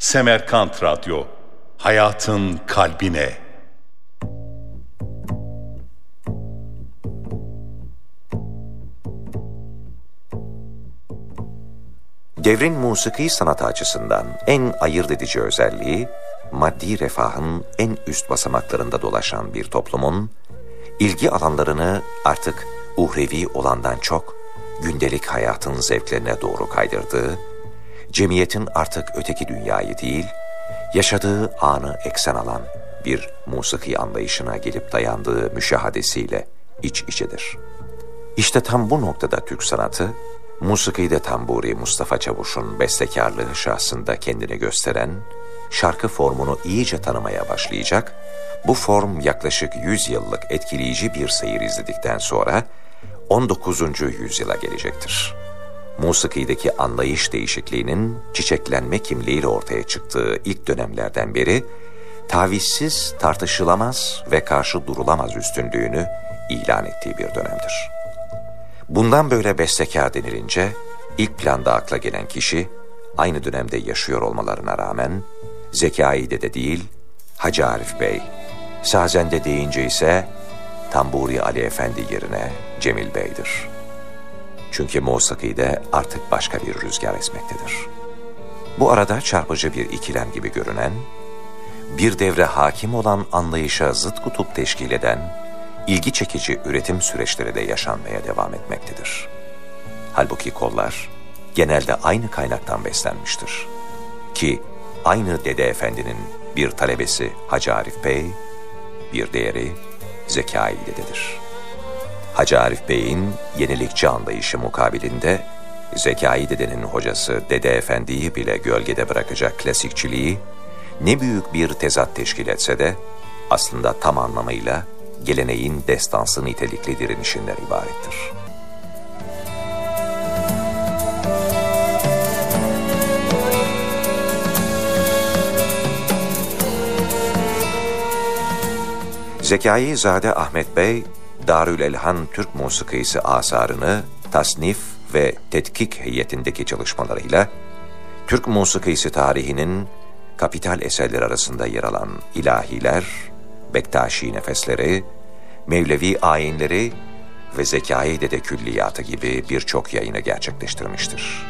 Semerkant Radyo, hayatın kalbine. Devrin musiki sanatı açısından en ayırt edici özelliği, maddi refahın en üst basamaklarında dolaşan bir toplumun, ilgi alanlarını artık uhrevi olandan çok gündelik hayatın zevklerine doğru kaydırdığı, cemiyetin artık öteki dünyayı değil, yaşadığı anı eksen alan bir musiki anlayışına gelip dayandığı müşahadesiyle iç içedir. İşte tam bu noktada Türk sanatı, musikide tamburi Mustafa Çavuş'un bestekarlığı şahsında kendini gösteren, şarkı formunu iyice tanımaya başlayacak, bu form yaklaşık 100 yıllık etkileyici bir seyir izledikten sonra 19. yüzyıla gelecektir. Musikideki anlayış değişikliğinin çiçeklenme kimliğiyle ortaya çıktığı ilk dönemlerden beri, tavizsiz, tartışılamaz ve karşı durulamaz üstünlüğünü ilan ettiği bir dönemdir. Bundan böyle bestekar denilince, ilk planda akla gelen kişi, aynı dönemde yaşıyor olmalarına rağmen, Zekai Dede değil, Hacı Arif Bey, Sazende deyince ise Tamburi Ali Efendi yerine Cemil Bey'dir. Çünkü musikide artık başka bir rüzgar esmektedir. Bu arada çarpıcı bir ikilem gibi görünen, bir devre hakim olan anlayışa zıt kutup teşkil eden, ilgi çekici üretim süreçleri de yaşanmaya devam etmektedir. Halbuki kollar genelde aynı kaynaktan beslenmiştir. Ki aynı Dede Efendi'nin bir talebesi Hacı Arif Bey, bir diğeri Zekai Dede'dir. Hacı Arif Bey'in yenilikçi anlayışı mukabilinde, Zekai Dede'nin hocası Dede Efendi'yi bile gölgede bırakacak klasikçiliği, ne büyük bir tezat teşkil etse de, aslında tam anlamıyla geleneğin destansı nitelikli direnişinden ibarettir. Zekai-Zade Ahmet Bey, Darülelhan Türk Musikisi asarını tasnif ve tetkik heyetindeki çalışmalarıyla, Türk musikisi tarihinin kapital eserleri arasında yer alan ilahiler, Bektaşi nefesleri, Mevlevi ayinleri ve Zekai Dede külliyatı gibi birçok yayını gerçekleştirmiştir.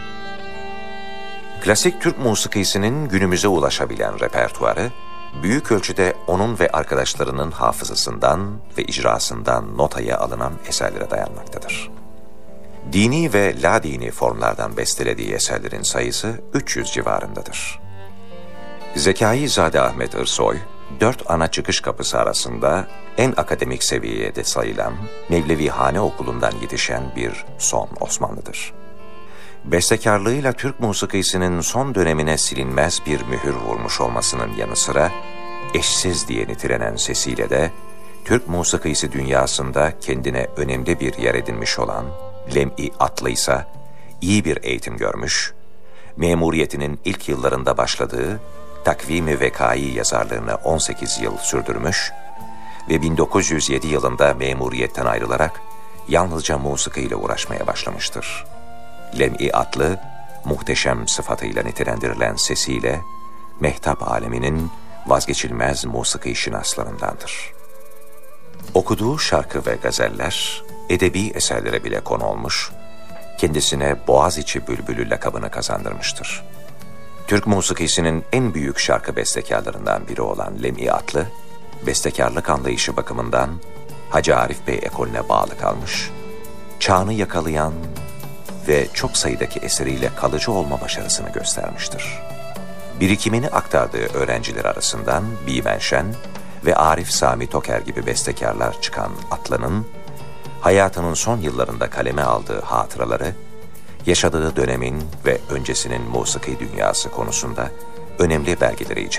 Klasik Türk musikisinin günümüze ulaşabilen repertuarı, büyük ölçüde onun ve arkadaşlarının hafızasından ve icrasından notaya alınan eserlere dayanmaktadır. Dini ve la dini formlardan bestelediği eserlerin sayısı 300 civarındadır. Zekai-Zade Ahmet Irsoy, 4 ana çıkış kapısı arasında en akademik seviyede sayılan Mevlevihane Okulu'ndan yetişen bir son Osmanlı'dır. Bestekarlığıyla Türk musikisinin son dönemine silinmez bir mühür vurmuş olmasının yanı sıra, eşsiz diye nitelenen sesiyle de Türk musikisi dünyasında kendine önemli bir yer edinmiş olan Lem'i Atlı ise iyi bir eğitim görmüş, memuriyetinin ilk yıllarında başladığı Takvim-i Vekai yazarlığını 18 yıl sürdürmüş ve 1907 yılında memuriyetten ayrılarak yalnızca musikiyle uğraşmaya başlamıştır. Lem'i Atlı, muhteşem sıfatıyla nitelendirilen sesiyle mehtap aleminin vazgeçilmez musiki şinaslarındandır. Okuduğu şarkı ve gazeller, edebi eserlere bile konu olmuş, kendisine Boğaziçi Bülbülü lakabını kazandırmıştır. Türk musikisinin en büyük şarkı bestekarlarından biri olan Lem'i Atlı, bestekarlık anlayışı bakımından Hacı Arif Bey ekolüne bağlı kalmış, çağını yakalayan ve çok sayıdaki eseriyle kalıcı olma başarısını göstermiştir. Birikimini aktardığı öğrenciler arasından Bimen Şen ve Arif Sami Toker gibi bestekarlar çıkan Atlı'nın, hayatının son yıllarında kaleme aldığı hatıraları, yaşadığı dönemin ve öncesinin musiki dünyası konusunda önemli belgeleri içermektedir.